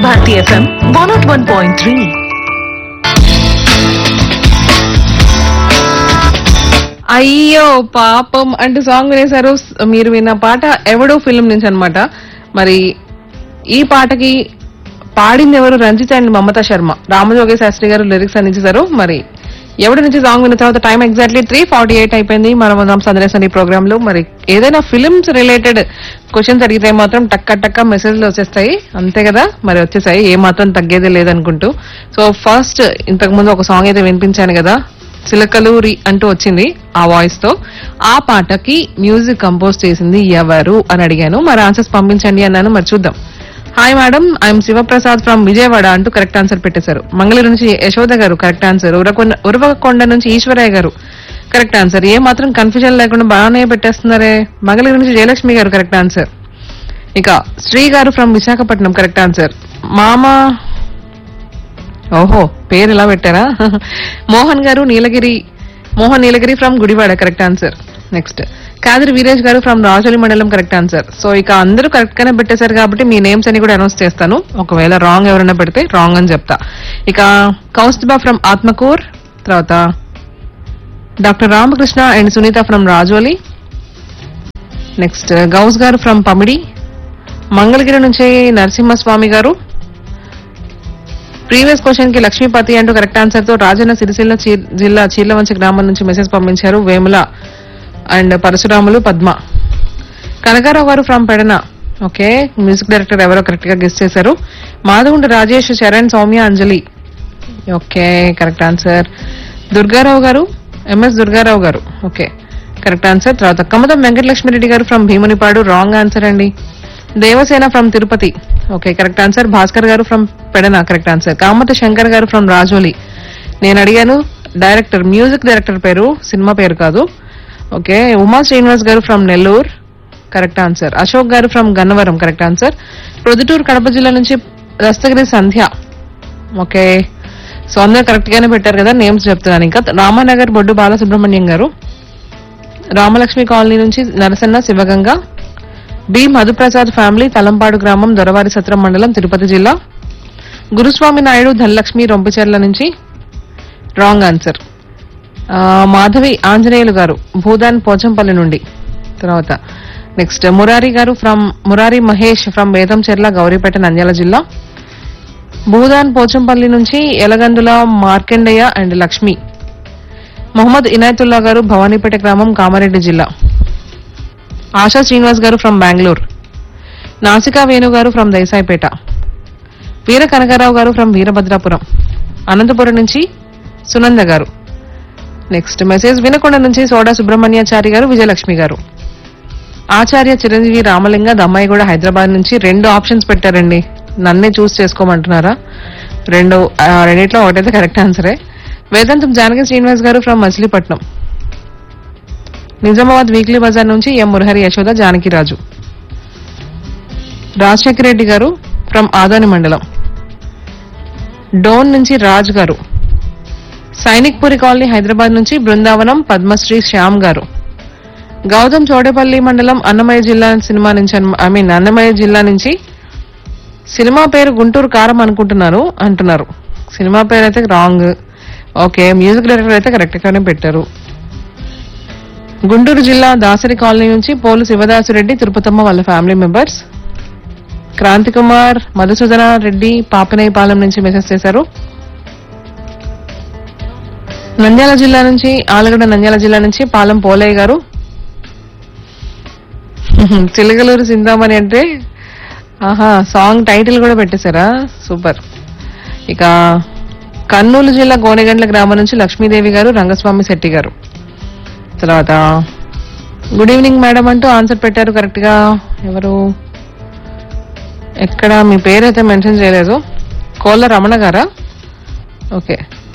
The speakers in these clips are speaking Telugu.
Bharti FM 101.3. అయ్యో పాపం అంటే సాంగ్ వినేశారు. మీరు విన్న పాట ఎవడో ఫిల్మ్ నుంచి అన్నమాట. మరి ఈ పాటకి పాడింది ఎవరు? రంజిత్ అండ్ మమతా శర్మ. రామజోగి శాస్త్రి గారు లిరిక్స్ అందించారు. మరి ఎవరి నుంచి సాంగ్ విన్న తర్వాత టైం ఎగ్జాక్ట్లీ 3:48 అయిపోయింది. మనం ఉన్నాం సందర్శన ఈ ప్రోగ్రామ్ లో. మరి ఏదైనా ఫిల్మ్స్ రిలేటెడ్ క్వశ్చన్స్ అడిగితే మాత్రం టక్క మెసేజ్లు వచ్చేస్తాయి, అంతే కదా. మరి వచ్చేసాయి, ఏ మాత్రం తగ్గేదే లేదనుకుంటూ. సో ఫస్ట్ ఇంతకు ముందు ఒక సాంగ్ అయితే వినిపించాను కదా, చిలకలూరి అంటూ వచ్చింది ఆ వాయిస్ తో. ఆ పాటకి మ్యూజిక్ కంపోజ్ చేసింది ఎవరు అని అడిగాను. మరి ఆన్సర్స్ పంపించండి అన్నాను. మరి చూద్దాం. Hi madam, I'm Sivaprasad from Vijayawada అంటూ కరెక్ట్ ఆన్సర్ పెట్టేశారు. మంగళూరు నుంచి యశోద గారు కరెక్ట్ ఆన్సర్. ఉరవకొండ నుంచి ఈశ్వరయ్య గారు కరెక్ట్ ఆన్సర్. ఏ మాత్రం కన్ఫ్యూజన్ లేకుండా బాగానే పెట్టేస్తున్నారే. మంగళూరు నుంచి జయలక్ష్మి గారు కరెక్ట్ ఆన్సర్. ఇక శ్రీ గారు ఫ్రమ్ విశాఖపట్నం కరెక్ట్ ఆన్సర్. ఓహో పేరు ఇలా పెట్టారా. మోహన్ నీలగిరి from Gudivada correct answer. Next Kadiri Veeresh గారు ఫ్రమ్ రాజోలి మండలం కరెక్ట్ ఆన్సర్. సో ఇక అందరూ కరెక్ట్ గానే పెట్టేశారు కాబట్టి మీ నేమ్స్ అని కూడా అనౌన్స్ చేస్తాను. ఒకవేళ రాంగ్ ఎవరైనా పెడితే రాంగ్ అని చెప్తా. ఇక కౌస్తుబా ఫ్రమ్ ఆత్మకూర్, తర్వాత doctor Ramakrishna and Sunitha from Rajoli. Next Ghouse గారు ఫ్రమ్ పమిడి. మంగళగిరి నుంచి నరసింహస్వామి గారు. ప్రీవియస్ క్వశ్చన్ కి లక్ష్మీపతి అంటూ కరెక్ట్ ఆన్సర్ తో రాజన్న సిరిసిల్ల జిల్లా చీర్లవంచి గ్రామం నుంచి మెసేజ్ పంపించారు. వేముల అండ్ పరశురాములు పద్మ. కనకారావు గారు from Pedana. Okay, music director ఎవరో కరెక్ట్ గా గెస్ట్ చేశారు. మాధగుండ రాజేష్, చరణ్, సౌమ్య, అంజలి. Okay correct answer. దుర్గారావు గారు, ఎంఎస్ దుర్గారావు గారు. Okay correct answer. తర్వాత కమతం వెంకటలక్ష్మిరెడ్డి గారు ఫ్రమ్ భీమునిపాడు. రాంగ్ ఆన్సర్ అండి. Devasena from Tirupati. Okay correct answer. Bhaskar గారు from Pedana correct answer. కామత Shankar గారు ఫ్రమ్ రాజోలి. నేను అడిగాను డైరెక్టర్, మ్యూజిక్ డైరెక్టర్ పేరు, సినిమా పేరు కాదు. ఓకే ఉమా శ్రీనివాస్ గారు from Nellore correct answer. Ashok garu from Gannavaram correct answer. Proddatur Kadapa జిల్లా నుంచి దస్తగిరి సంధ్య. ఓకే సో అందరూ కరెక్ట్ గానే పెట్టారు కదా. నేమ్స్ చెప్తున్నాను. ఇంకా రామానగర్ బొడ్డు బాలసుబ్రహ్మణ్యం గారు. రామలక్ష్మి కాలనీ నుంచి నరసన్న శివగంగ. బి మధుప్రసాద్ ఫ్యామిలీ, తలంపాడు గ్రామం, దొరవారి సత్రం మండలం, తిరుపతి జిల్లా. గురుస్వామి నాయుడు ధనలక్ష్మి రొంపిచెర్ల నుంచి రాంగ్ ఆన్సర్. మాధవి ఆంజనేయులు గారు భూదాన్ పోచంపల్లి నుండి. తర్వాత నెక్స్ట్ మురారి మహేష్ ఫ్రమ్ వేదంచెర్ల, గౌరీపేట, నంద్యాల జిల్లా. భూదాన్ పోచంపల్లి నుంచి ఎలగందుల మార్కండయ్య అండ్ లక్ష్మి. మొహమ్మద్ ఇనాయతుల్లా గారు భవానీపేట గ్రామం, కామారెడ్డి జిల్లా. ఆశా శ్రీనివాస్ గారు ఫ్రమ్ బెంగళూరు. నాసికా వేణు గారు ఫ్రమ్ దేశాయిపేట. వీర కనకారావు గారు ఫ్రమ్ వీరభద్రాపురం, అనంతపురం నుంచి సునంద గారు. నెక్స్ట్ మెసేజ్ వినకొండ నుంచి సోడా సుబ్రహ్మణ్యాచారి గారు, విజయలక్ష్మి గారు. ఆచార్య చిరంజీవి రామలింగ దమ్మాయిగూడ, హైదరాబాద్ నుంచి. 2 ఆప్షన్స్ పెట్టారండి, నన్నే చూస్ చేసుకోమంటున్నారా? రెండిట్లో ఒకటైతే కరెక్ట్ ఆన్సరే. వేదాంతం జానకి శ్రీనివాస్ గారు ఫ్రమ్ మచిలీపట్నం. నిజామాబాద్ వీక్లీ బజార్ నుంచి ఎం మురహరి యశోద జానకిరాజు. రాజశేఖర రెడ్డి గారు ఫ్రమ్ ఆదాని మండలం. డోన్ నుంచి రాజ్ గారు. సైనిక్ పురి కాలనీ, హైదరాబాద్ నుంచి బృందావనం పద్మశ్రీ శ్యామ్ గారు. గౌతమ్ చోడేపల్లి మండలం, అన్నమయ్య జిల్లా సినిమా నుంచి అన్నమయ్య జిల్లా నుంచి. సినిమా పేరు గుంటూరు కారం అంటున్నారు. సినిమా పేరు అయితే రాంగ్. ఓకే మ్యూజిక్ డైరెక్టర్ అయితే కరెక్ట్ గానే పెట్టారు. గుంటూరు జిల్లా దాసరి కాలనీ నుంచి పోలు శివదాసురెడ్డి, తిరుపతమ్మ వాళ్ళ ఫ్యామిలీ మెంబర్స్. క్రాంతి కుమార్, మధుసూదన రెడ్డి పాపనేయపాలెం నుంచి మెసేజ్ చేశారు. నంద్యాల జిల్లా నుంచి, ఆలగడ్డ నంద్యాల జిల్లా నుంచి పాలెం పోలయ్య గారు. చిలకలూరు సిందామణి అంటే సాంగ్ టైటిల్ కూడా పెట్టేశారా, సూపర్. ఇక కర్నూలు జిల్లా గోనెగండ్ల గ్రామం నుంచి లక్ష్మీదేవి గారు, రంగస్వామి శెట్టి గారు. తర్వాత గుడ్ ఈవినింగ్ మేడం అంటూ ఆన్సర్ పెట్టారు కరెక్ట్ గా. ఎవరు, ఎక్కడ మీ పేరు అయితే మెన్షన్ చేయలేదు. కోళ్ళ రమణ గారా? ఓకే.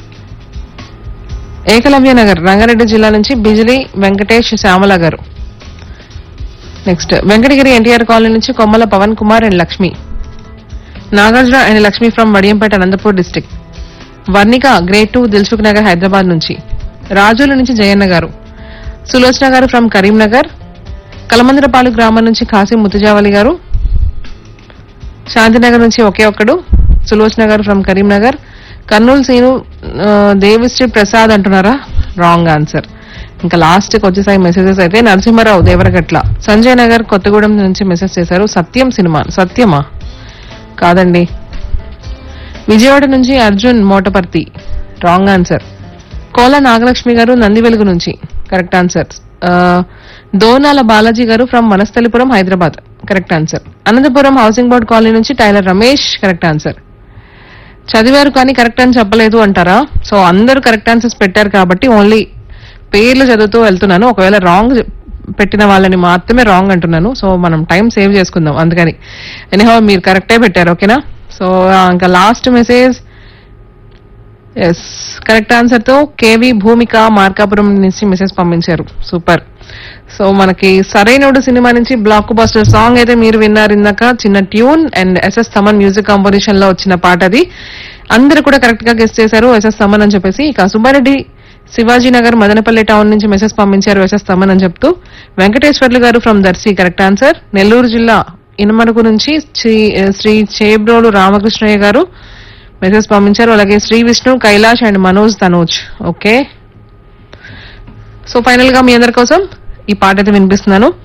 ఏకలవ్య నగర్, రంగారెడ్డి జిల్లా నుంచి బిజిలీ వెంకటేష్, శ్యామల గారు. నెక్స్ట్ వెంకటగిరి ఎన్టీఆర్ కాలనీ నుంచి కొమ్మల Pawan Kumar and Lakshmi. Nagarjuna and Lakshmi from Vadiyampeta, Anantapur district. Varnika grade 2 Dilsukh Nagar, Hyderabad నుంచి. రాజుల నుంచి జయన్న గారు. సులోచన గారు ఫ్రమ్ కరీంనగర్. కలమందరపాలు గ్రామం నుంచి కాశీ ముతుజావలి గారు. శాంతినగర్ నుంచి ఒకే ఒక్కడు. సులోచన గారు ఫ్రమ్ కరీంనగర్. కర్నూలు సీను దేవిశ్రీ ప్రసాద్ అంటున్నారా? Wrong answer. ఇంకా లాస్ట్ కి వచ్చేసాయి మెసేజెస్ అయితే. నరసింహారావు దేవరగట్ల. సంజయ్ నగర్ కొత్తగూడెం నుంచి మెసేజ్ చేశారు. సత్యం సినిమా. సత్యమా? కాదండి. విజయవాడ నుంచి అర్జున్ మోటపర్తి. Wrong answer. కోల నాగలక్ష్మి గారు నంది వెలుగు నుంచి కరెక్ట్ ఆన్సర్. దోనాల బాలాజీ గారు from Vanasthalipuram Hyderabad correct answer. Anantapuram housing board colony నుంచి టైలర్ రమేష్ కరెక్ట్ ఆన్సర్. చదివారు కానీ కరెక్ట్ అని చెప్పలేదు అంటారా? సో అందరూ కరెక్ట్ ఆన్సర్స్ పెట్టారు కాబట్టి ఓన్లీ పేర్లు చదువుతూ వెళ్తున్నాను. ఒకవేళ రాంగ్ పెట్టిన వాళ్ళని మాత్రమే రాంగ్ అంటున్నాను. సో మనం టైం సేవ్ చేసుకుందాం అందుకని. ఎనీహౌ మీరు కరెక్టే పెట్టారు. ఓకేనా? సో ఇంకా last message yes correct answer తో కేవి భూమిక మార్కాపురం నుంచి మెసేజ్ పంపించారు. సూపర్. సో మనకి సరైనోడు సినిమా నుంచి బ్లాక్ బస్టర్ సాంగ్ అయితే మీరు విన్నారు ఇందాక. చిన్న tune and SS Thaman music composition లో వచ్చిన పాట అది. అందరూ కూడా కరెక్ట్ గా గెస్ట్ చేశారు ఎస్ఎస్ తమన్ అని చెప్పేసి. ఇక సుబ్బారెడ్డి శివాజీ నగర్ మదనపల్లి టౌన్ నుంచి మెసేజ్ పంపించారు ఎస్ఎస్ తమన్ అని చెప్తూ. వెంకటేశ్వర్లు గారు from Darsi correct answer. Nellore జిల్లా ఇనమడుగు నుంచి శ్రీ చేబ్రోలు రామకృష్ణయ్య గారు మెసేజ్ పంపించారు. అలాగే Shri Vishnu Kailash and Manoj Tanoj. Okay. So final గా మీ అందరి కోసం ఈ పాట అయితే వినిపిస్తున్నాను.